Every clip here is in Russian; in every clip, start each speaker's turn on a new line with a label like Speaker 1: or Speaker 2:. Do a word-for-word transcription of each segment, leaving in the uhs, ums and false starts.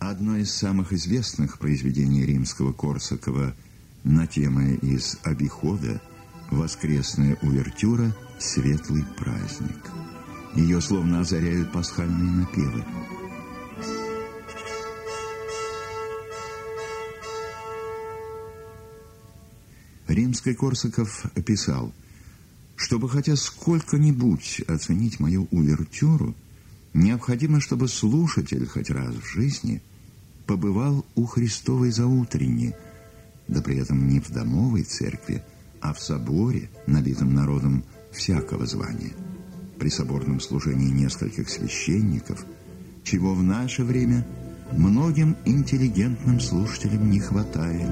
Speaker 1: Одно из самых известных произведений Римского-Корсакова на темы из обихода — воскресная увертюра «Светлый праздник». Ее словно озаряют пасхальные напевы. Римский-Корсаков писал: «Чтобы хотя сколько-нибудь оценить мою увертюру, необходимо, чтобы слушатель хоть раз в жизни побывал у Христовой заутренни, да при этом не в домовой церкви, а в соборе, набитом народом всякого звания, при соборном служении нескольких священников, чего в наше время многим интеллигентным слушателям не хватает».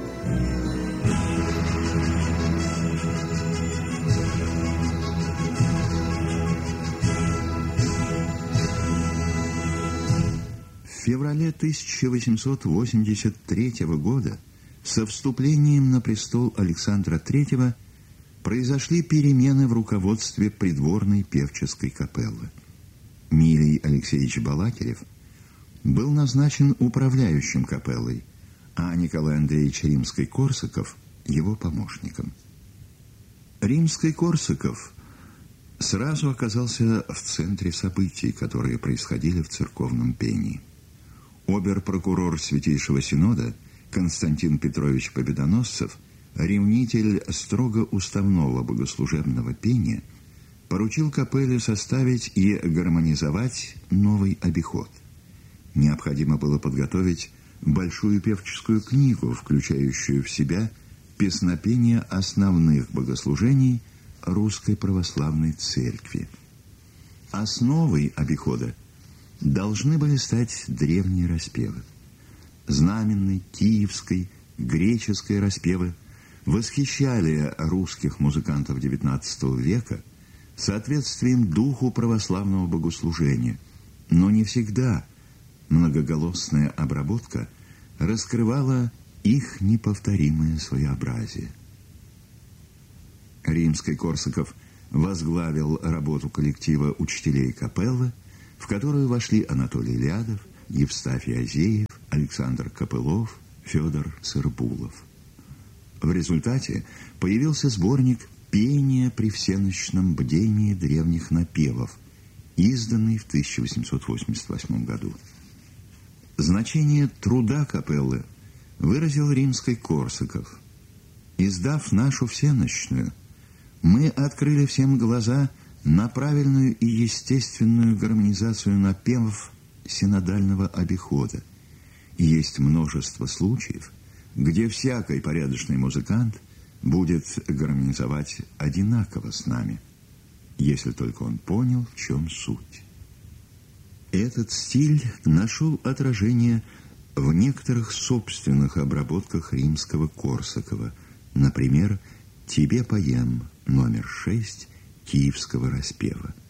Speaker 1: В феврале тысяча восемьсот восемьдесят третьего года со вступлением на престол Александра Третьего произошли перемены в руководстве придворной певческой капеллы. Милий Алексеевич Балакирев был назначен управляющим капеллой, а Николай Андреевич Римский-Корсаков его помощником. Римский-Корсаков сразу оказался в центре событий, которые происходили в церковном пении. Обер-прокурор Святейшего Синода Константин Петрович Победоносцев, ревнитель строго уставного богослужебного пения, поручил капелле составить и гармонизовать новый обиход. Необходимо было подготовить большую певческую книгу, включающую в себя песнопение основных богослужений Русской Православной Церкви. Основой обихода должны были стать древние распевы. Знаменной, киевской, греческой распевы восхищали русских музыкантов девятнадцатого века соответствием духу православного богослужения, но не всегда многоголосная обработка раскрывала их неповторимое своеобразие. Римский-Корсаков возглавил работу коллектива учителей капеллы, в которую вошли Анатолий Лядов, Евстафий Азеев, Александр Копылов, Федор Сырбулов. В результате появился сборник «Пение при всеночном бдении древних напевов», изданный в тысяча восемьсот восемьдесят восьмом году. Значение труда капеллы выразил Римский-Корсаков. «Издав нашу всенощную, мы открыли всем глаза на правильную и естественную гармонизацию напевов синодального обихода. И есть множество случаев, где всякий порядочный музыкант будет гармонизовать одинаково с нами, если только он понял, в чем суть». Этот стиль нашел отражение в некоторых собственных обработках Римского-Корсакова, например, «Тебе поем» номер шесть Киевского распева.